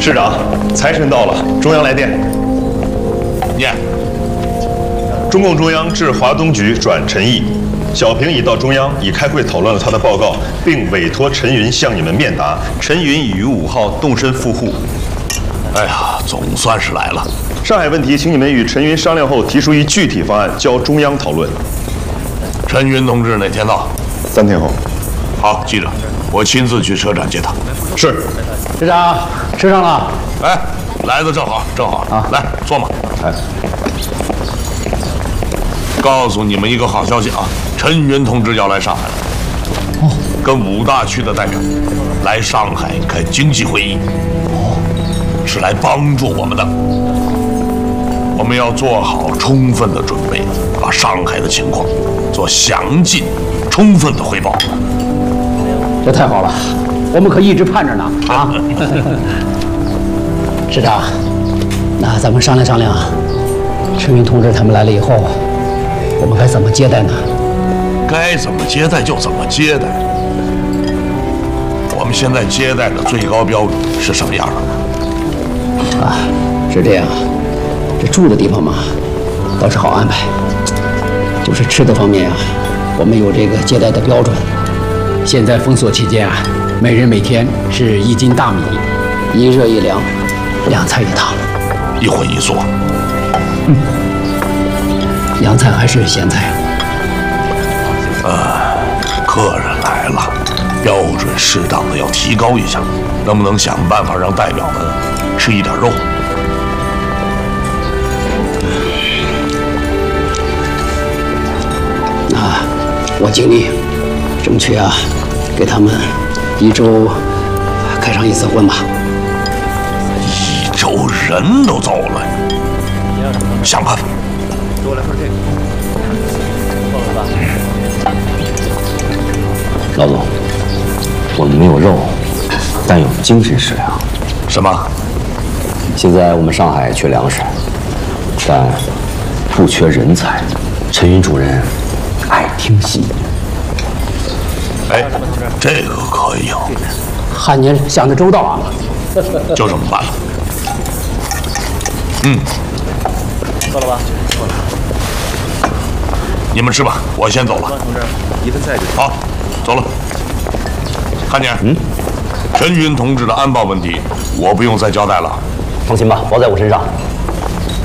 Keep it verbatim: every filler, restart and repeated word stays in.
市长，财神到了，中央来电。 念。 中共中央致华东局转陈毅，小平已到中央，已开会讨论了他的报告，并委托陈云向你们面答。陈云已于五号动身赴沪。 哎呀，总算是来了。 上海问题，请你们与陈云商量后，提出一具体方案，交中央讨论。 陈云同志哪天到？ 三天后。 好，记着，我亲自去车站接他。 是。 市长，吃上了。 哎，来的正好，正好啊，来坐嘛。 哎。 告诉你们一个好消息啊，陈云同志要来上海了。哦。跟五大区的代表来上海开经济会议。哦。是来帮助我们的。我们要做好充分的准备，把上海的情况做详尽、充分的汇报。 这太好了，我们可一直盼着呢啊！市长，那咱们商量商量，陈云同志他们来了以后，我们该怎么接待呢？ 该怎么接待就怎么接待。我们现在接待的最高标准是什么样的呢？ 啊，是这样。这住的地方嘛，倒是好安排。就是吃的方面啊，我们有这个接待的标准。现在封锁期间啊，每人每天是一斤大米，一热一凉，两菜一汤， 一荤一素。 嗯，凉菜还是咸菜？ 呃，客人来了，标准适当的要提高一下，能不能想办法让代表们吃一点肉？ 啊，我尽力争取啊，给他们一周开上一次荤吧。 一周人都走了，想办法。给我来份这个，够了吧？ 老总，我们没有肉，但有精神食粮。 什么？ 现在我们上海缺粮食，但不缺人才。陈云主任爱听戏。 哎，这个可以啊！ 汉您想得周到啊！ 就这么办了。嗯， 够了吧？够了。 你们吃吧，我先走了。 同志，一份菜就好，走了。看见？嗯，陈云同志的安保问题，我不用再交代了。 放心吧，包在我身上。